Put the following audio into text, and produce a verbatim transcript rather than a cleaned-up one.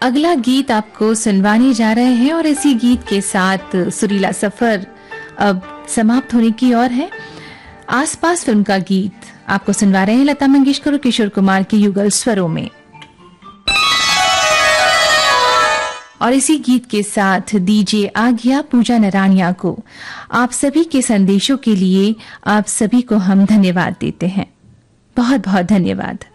अगला गीत आपको सुनवाने जा रहे हैं और इसी गीत के साथ सुरीला सफर अब समाप्त होने की ओर है। आसपास फिल्म का गीत आपको सुनवा रहे हैं लता मंगेशकर और किशोर कुमार के युगल स्वरों में। और इसी गीत के साथ दीजिए आ गया पूजा नरानिया को। आप सभी के संदेशों के लिए आप सभी को हम धन्यवाद देते हैं। बहुत बहुत धन्यवाद।